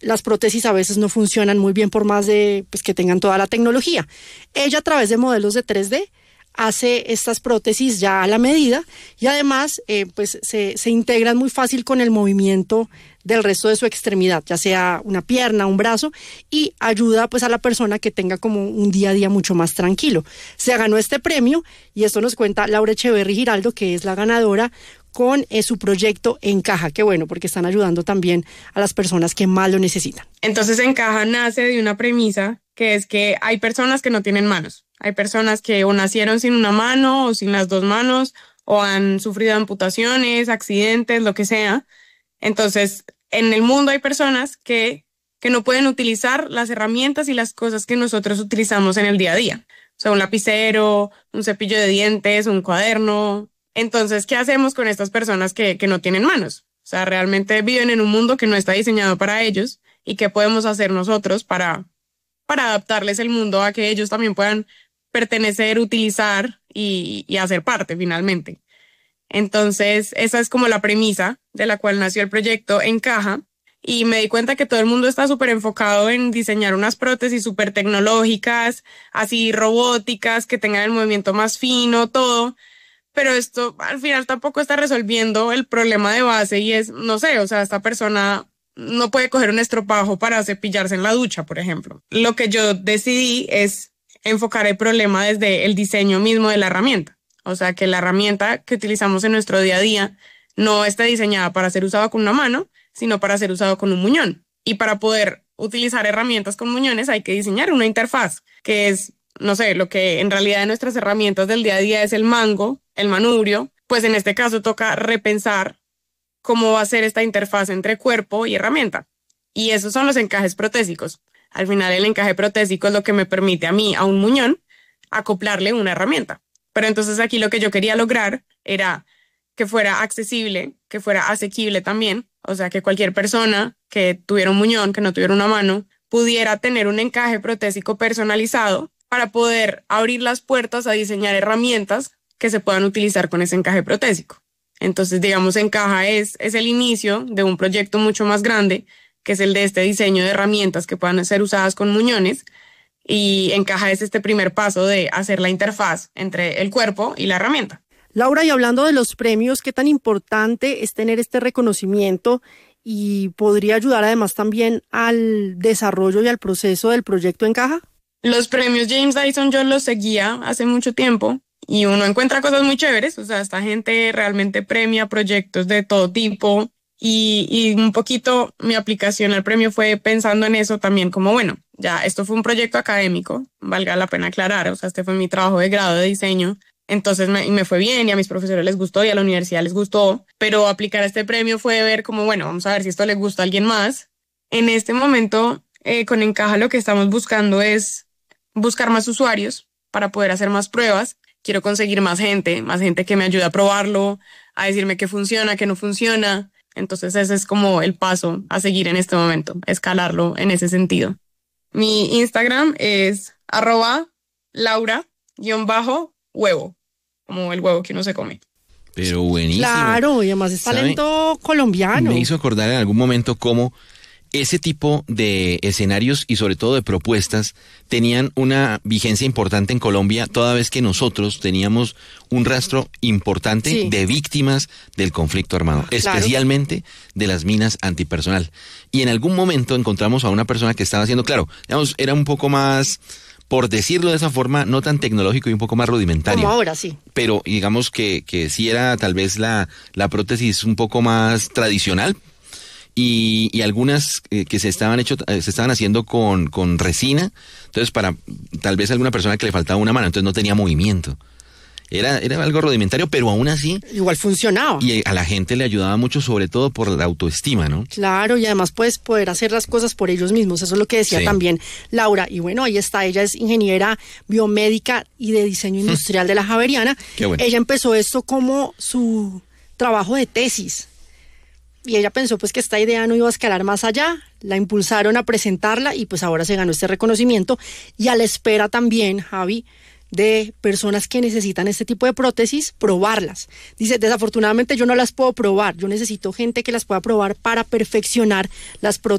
las prótesis a veces no funcionan muy bien por más de pues, que tengan toda la tecnología. Ella a través de modelos de 3D hace estas prótesis ya a la medida y además pues se integran muy fácil con el movimiento del resto de su extremidad, ya sea una pierna, un brazo, y ayuda pues a la persona que tenga como un día a día mucho más tranquilo. Se ganó este premio y esto nos cuenta Laura Echeverry Giraldo, que es la ganadora con su proyecto Encaja. Qué bueno, porque están ayudando también a las personas que más lo necesitan. Entonces Encaja nace de una premisa que es que hay personas que no tienen manos. Hay personas que o nacieron sin una mano o sin las dos manos o han sufrido amputaciones, accidentes, lo que sea. Entonces, en el mundo hay personas que no pueden utilizar las herramientas y las cosas que nosotros utilizamos en el día a día. O sea, un lapicero, un cepillo de dientes, un cuaderno. Entonces, ¿qué hacemos con estas personas que no tienen manos? O sea, realmente viven en un mundo que no está diseñado para ellos y qué podemos hacer nosotros para adaptarles el mundo a que ellos también puedan pertenecer, utilizar y hacer parte finalmente. Entonces, esa es como la premisa de la cual nació el proyecto Encaja y me di cuenta que todo el mundo está súper enfocado en diseñar unas prótesis súper tecnológicas, así robóticas, que tengan el movimiento más fino, todo, pero esto al final tampoco está resolviendo el problema de base y es, no sé, o sea, esta persona no puede coger un estropajo para cepillarse en la ducha, por ejemplo. Lo que yo decidí es enfocar el problema desde el diseño mismo de la herramienta. O sea, que la herramienta que utilizamos en nuestro día a día no está diseñada para ser usada con una mano, sino para ser usado con un muñón. Y para poder utilizar herramientas con muñones hay que diseñar una interfaz, que es, no sé, lo que en realidad en nuestras herramientas del día a día es el mango, el manubrio. Pues en este caso toca repensar cómo va a ser esta interfaz entre cuerpo y herramienta. Y esos son los encajes protésicos. Al final el encaje protésico es lo que me permite a mí, a un muñón, acoplarle una herramienta. Pero entonces aquí lo que yo quería lograr era que fuera accesible, que fuera asequible también. O sea, que cualquier persona que tuviera un muñón, que no tuviera una mano, pudiera tener un encaje protésico personalizado para poder abrir las puertas a diseñar herramientas que se puedan utilizar con ese encaje protésico. Entonces, digamos, Encaja es el inicio de un proyecto mucho más grande, que es el de este diseño de herramientas que puedan ser usadas con muñones. Y Encaja es este primer paso de hacer la interfaz entre el cuerpo y la herramienta. Laura, y hablando de los premios, ¿qué tan importante es tener este reconocimiento y podría ayudar además también al desarrollo y al proceso del proyecto Encaja? Los premios James Dyson yo los seguía hace mucho tiempo y uno encuentra cosas muy chéveres. O sea, esta gente realmente premia proyectos de todo tipo y un poquito mi aplicación al premio fue pensando en eso también como, bueno, ya esto fue un proyecto académico, valga la pena aclarar, o sea, este fue mi trabajo de grado de diseño. Entonces me fue bien y a mis profesores les gustó y a la universidad les gustó, pero aplicar este premio fue ver como, bueno, vamos a ver si esto le gusta a alguien más. En este momento, con Encaja lo que estamos buscando es buscar más usuarios para poder hacer más pruebas. Quiero conseguir más gente que me ayude a probarlo, a decirme qué funciona, qué no funciona. Entonces ese es como el paso a seguir en este momento, escalarlo en ese sentido. Mi Instagram es @Laura_huevo. Como el huevo que uno se come. Pero buenísimo. Claro, y además es talento colombiano. Me hizo acordar en algún momento cómo ese tipo de escenarios y sobre todo de propuestas tenían una vigencia importante en Colombia toda vez que nosotros teníamos un rastro importante de víctimas del conflicto armado, especialmente de las minas antipersonal. Y en algún momento encontramos a una persona que estaba haciendo, claro, digamos, era un poco más, por decirlo de esa forma, no tan tecnológico y un poco más rudimentario. Como ahora, sí. Pero digamos que sí era tal vez la prótesis un poco más tradicional. Y algunas que se estaban haciendo con resina, entonces para tal vez alguna persona que le faltaba una mano, entonces no tenía movimiento. Era algo rudimentario, pero aún así igual funcionaba. Y a la gente le ayudaba mucho, sobre todo por la autoestima, ¿no? Claro, y además puedes poder hacer las cosas por ellos mismos, eso es lo que decía también Laura. Y bueno, ahí está, ella es ingeniera biomédica y de diseño industrial de la Javeriana. Qué bueno. Ella empezó esto como su trabajo de tesis. Y ella pensó pues que esta idea no iba a escalar más allá, la impulsaron a presentarla y pues ahora se ganó este reconocimiento y a la espera también, Javi, de personas que necesitan este tipo de prótesis, probarlas. Dice, desafortunadamente yo no las puedo probar, yo necesito gente que las pueda probar para perfeccionar las prótesis